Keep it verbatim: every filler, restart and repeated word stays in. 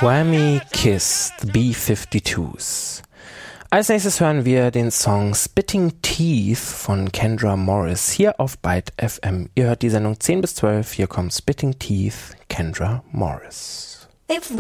Whammy Kiss, the B fifty-twos. Als nächstes hören wir den Song Spitting Teeth von Kendra Morris hier auf Byte F M. Ihr hört die Sendung zehn bis zwölf, hier kommt Spitting Teeth, Kendra Morris. If